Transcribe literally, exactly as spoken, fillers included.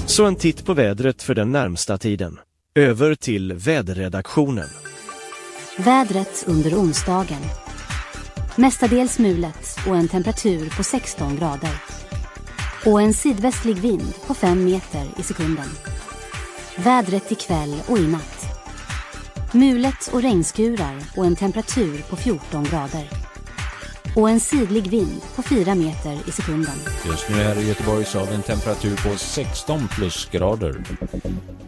Så en titt på vädret för den närmsta tiden. Över till väderredaktionen. Vädret under onsdagen. Mestadels mulet och en temperatur på sexton grader. Och en sydvästlig vind på fem meter i sekunden. Vädret ikväll och i natt. Mulet och regnskurar och en temperatur på fjorton grader. Och en sydlig vind på fyra meter i sekunden. Just nu här i Göteborg så har vi en temperatur på sexton plusgrader.